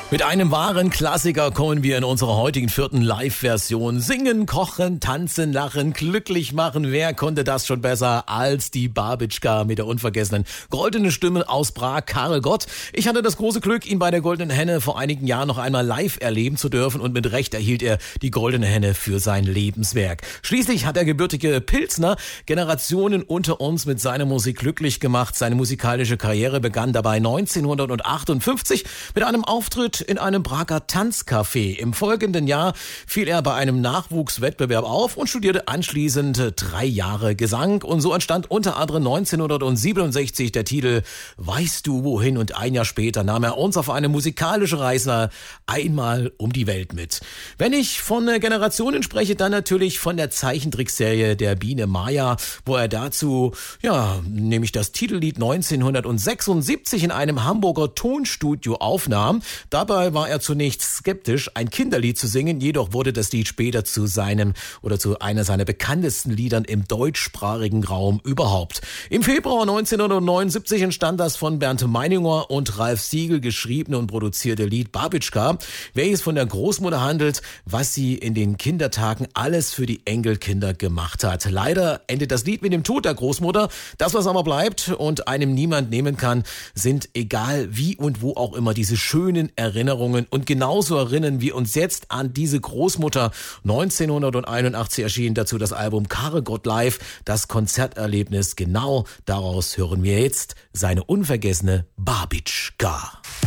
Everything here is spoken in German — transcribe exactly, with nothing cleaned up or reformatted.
Mit einem wahren Klassiker kommen wir in unserer heutigen vierten Live-Version. Singen, kochen, tanzen, lachen, glücklich machen. Wer konnte das schon besser als die Babitschka mit der unvergessenen goldenen Stimme aus Prag, Karel Gott. Ich hatte das große Glück, ihn bei der Goldenen Henne vor einigen Jahren noch einmal live erleben zu dürfen und mit Recht erhielt er die Goldene Henne für sein Lebenswerk. Schließlich hat der gebürtige Pilsner Generationen unter uns mit seiner Musik glücklich gemacht. Seine musikalische Karriere begann dabei neunzehnhundertachtundfünfzig mit einem Auftritt in einem Prager Tanzcafé. Im folgenden Jahr fiel er bei einem Nachwuchswettbewerb auf und studierte anschließend drei Jahre Gesang. Und so entstand unter anderem neunzehnhundertsiebenundsechzig der Titel Weißt du wohin? Und ein Jahr später nahm er uns auf eine musikalische Reise einmal um die Welt mit. Wenn ich von Generationen spreche, dann natürlich von der Zeichentrickserie der Biene Maya, wo er dazu, ja, nämlich das Titellied neunzehnhundertsechsundsiebzig in einem Hamburger Tonstudio aufnahm. Dabei war er zunächst skeptisch, ein Kinderlied zu singen, jedoch wurde das Lied später zu seinem oder zu einer seiner bekanntesten Liedern im deutschsprachigen Raum überhaupt. Im Februar neunzehnhundertneunundsiebzig entstand das von Bernd Meininger und Ralf Siegel geschriebene und produzierte Lied Babitschka, welches von der Großmutter handelt, was sie in den Kindertagen alles für die Enkelkinder gemacht hat. Leider endet das Lied mit dem Tod der Großmutter. Das, was aber bleibt und einem niemand nehmen kann, sind, egal wie und wo auch immer, diese schönen Erinnerungen. Und genauso erinnern wir uns jetzt an diese Großmutter. neunzehnhunderteinundachtzig erschien dazu das Album Karel Gott Live, das Konzerterlebnis. Genau daraus hören wir jetzt seine unvergessene Babitschka.